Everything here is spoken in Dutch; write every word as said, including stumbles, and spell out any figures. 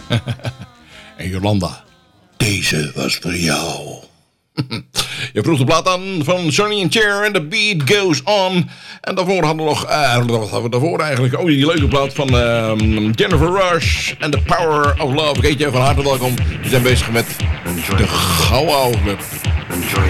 En Jolanda, deze was voor jou. Je vroeg de plaat aan van Sonny and Cher en The Beat Goes On. En daarvoor hadden we nog... Uh, wat hadden we daarvoor eigenlijk? Oh, die leuke plaat van uh, Jennifer Rush en The Power of Love. Geetje, van harte welkom. We zijn bezig met de Gauw Club.